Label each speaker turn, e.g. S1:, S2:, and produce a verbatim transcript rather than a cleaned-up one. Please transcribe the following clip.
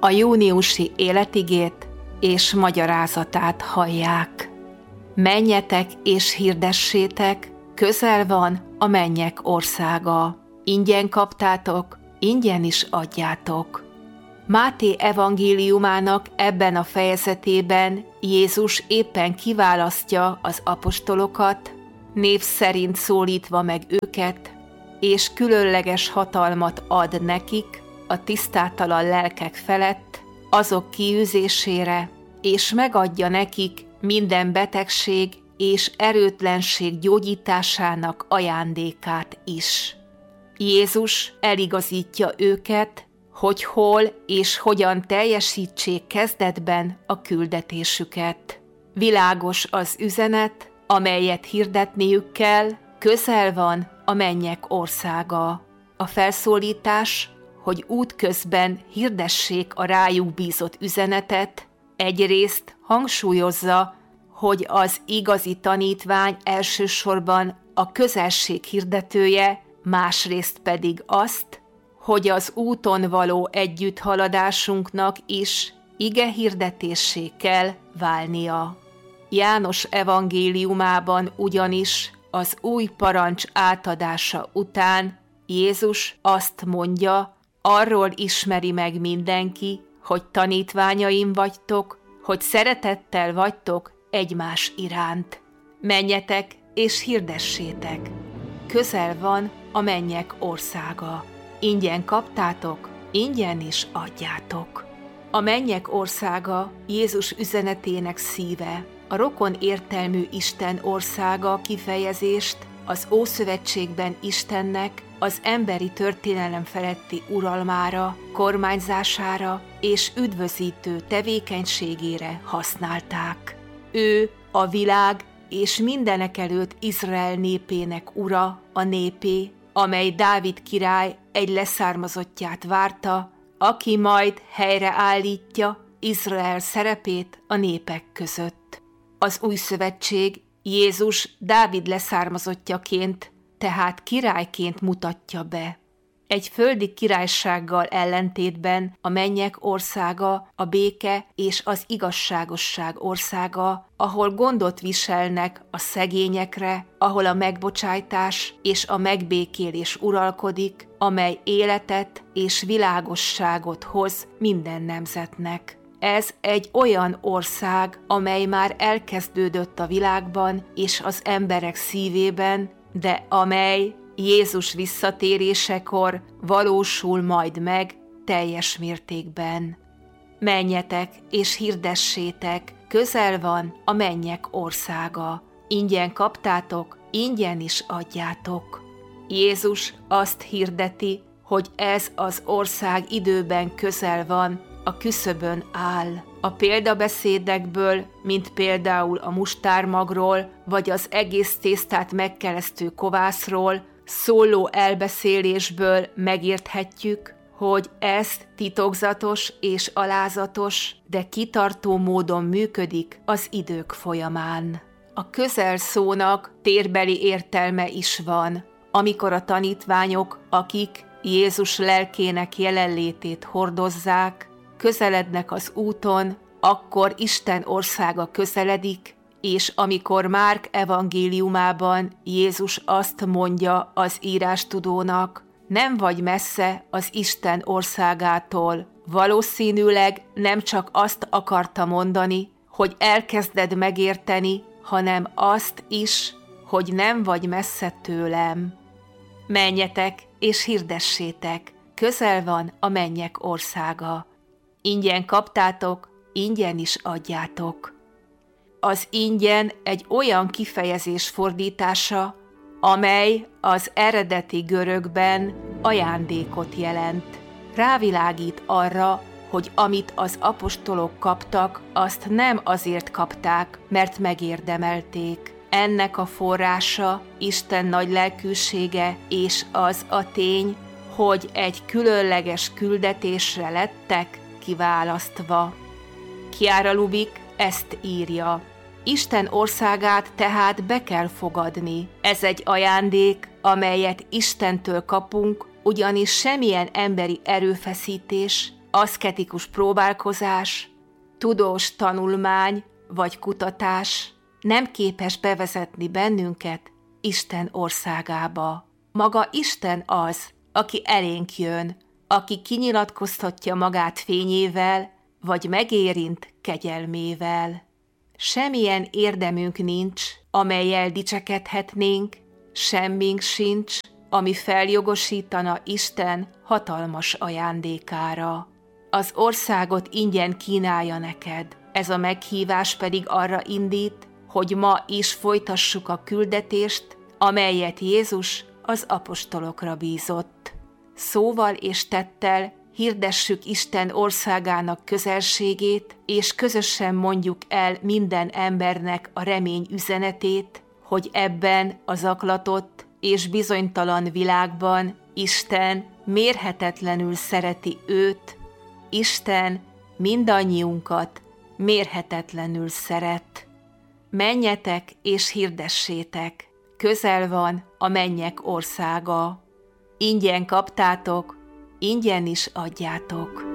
S1: a júniusi életigét és magyarázatát hallják. Menjetek és hirdessétek, közel van a mennyek országa. Ingyen kaptátok, ingyen is adjátok. Máté evangéliumának ebben a fejezetében Jézus éppen kiválasztja az apostolokat, név szerint szólítva meg őket, és különleges hatalmat ad nekik a tisztátalan lelkek felett, azok kiűzésére, és megadja nekik minden betegség és erőtlenség gyógyításának ajándékát is. Jézus eligazítja őket, hogy hol és hogyan teljesítsék kezdetben a küldetésüket. Világos az üzenet, amelyet hirdetniük kell, közel van a mennyek országa. A felszólítás, hogy útközben hirdessék a rájuk bízott üzenetet, egyrészt hangsúlyozza, hogy az igazi tanítvány elsősorban a közelség hirdetője, másrészt pedig azt, hogy az úton való együtthaladásunknak is ige hirdetéssé kell válnia. János evangéliumában ugyanis az új parancs átadása után Jézus azt mondja, arról ismeri meg mindenki, hogy tanítványaim vagytok, hogy szeretettel vagytok egymás iránt. Menjetek és hirdessétek. Közel van a mennyek országa. Ingyen kaptátok, ingyen is adjátok. A mennyek országa Jézus üzenetének szíve. A rokon értelmű Isten országa kifejezést az Ószövetségben Istennek az emberi történelem feletti uralmára, kormányzására és üdvözítő tevékenységére használták. Ő a világ és mindenekelőtt Izrael népének ura, a népé, amely Dávid király egy leszármazottját várta, aki majd helyreállítja Izrael szerepét a népek között. Az új szövetség Jézus Dávid leszármazottjaként, tehát királyként mutatja be. Egy földi királysággal ellentétben a mennyek országa a béke és az igazságosság országa, ahol gondot viselnek a szegényekre, ahol a megbocsájtás és a megbékélés uralkodik, amely életet és világosságot hoz minden nemzetnek. Ez egy olyan ország, amely már elkezdődött a világban és az emberek szívében, de amely Jézus visszatérésekor valósul majd meg teljes mértékben. Menjetek és hirdessétek, közel van a mennyek országa. Ingyen kaptátok, ingyen is adjátok. Jézus azt hirdeti, hogy ez az ország időben közel van, a küszöbön áll. A példabeszédekből, mint például a mustármagról, vagy az egész tésztát megkeresztő kovászról, szóló elbeszélésből megérthetjük, hogy ez titokzatos és alázatos, de kitartó módon működik az idők folyamán. A közel szónak térbeli értelme is van, amikor a tanítványok, akik Jézus lelkének jelenlétét hordozzák, közelednek az úton, akkor Isten országa közeledik, és amikor Márk evangéliumában Jézus azt mondja az írástudónak, nem vagy messze az Isten országától, valószínűleg nem csak azt akarta mondani, hogy elkezded megérteni, hanem azt is, hogy nem vagy messze tőlem. Menjetek és hirdessétek, közel van a mennyek országa. Ingyen kaptátok, ingyen is adjátok. Az ingyen egy olyan kifejezés fordítása, amely az eredeti görögben ajándékot jelent. Rávilágít arra, hogy amit az apostolok kaptak, azt nem azért kapták, mert megérdemelték. Ennek a forrása Isten nagy lelkűsége és az a tény, hogy egy különleges küldetésre lettek kiválasztva. Chiara Lubich ezt írja. Isten országát tehát be kell fogadni. Ez egy ajándék, amelyet Istentől kapunk, ugyanis semmilyen emberi erőfeszítés aszketikus próbálkozás, tudós tanulmány vagy kutatás nem képes bevezetni bennünket Isten országába. Maga Isten az, aki elénk jön, aki kinyilatkoztatja magát fényével, vagy megérint kegyelmével. Semmilyen érdemünk nincs, amellyel dicsekedhetnénk, semmink sincs, ami feljogosítana Isten hatalmas ajándékára. Az országot ingyen kínálja neked, ez a meghívás pedig arra indít, hogy ma is folytassuk a küldetést, amelyet Jézus az apostolokra bízott. Szóval és tettel hirdessük Isten országának közelségét, és közösen mondjuk el minden embernek a remény üzenetét, hogy ebben a zaklatott és bizonytalan világban Isten mérhetetlenül szereti őt, Isten mindannyiunkat mérhetetlenül szeret. Menjetek és hirdessétek, közel van a mennyek országa. Ingyen kaptátok, ingyen is adjátok.